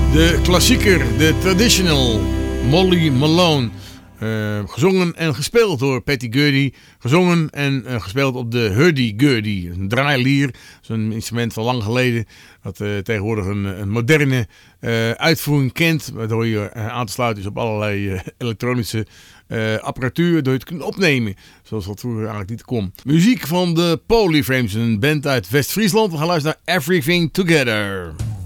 De klassieker, de traditional, Molly Malone. Gezongen en gespeeld door Patty Gurdy. Gezongen en gespeeld op de hurdy-gurdy. Een draailier, zo'n instrument van lang geleden. Dat tegenwoordig een moderne uitvoering kent. Waardoor je aan te sluiten is op allerlei elektronische apparatuur. Waardoor je het kunt opnemen. Zoals dat vroeger eigenlijk niet kon. Muziek van de Polyframes, een band uit West-Friesland. We gaan luisteren naar Everything Together.